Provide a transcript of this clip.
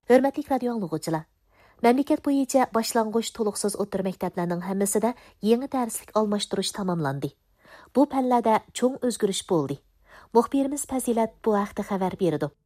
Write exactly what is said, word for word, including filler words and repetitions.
Hörmətli radio anlıqçılar, məmləkət boyunca başlanğıç toluqsuz o'rta məktəblərinin hamısında yeni dərslik almashtırış tamamlandı. Bu pəllədə çoğ özgürüş boldu. Muxbirimiz Fazilat bu haqda xəbər berdi.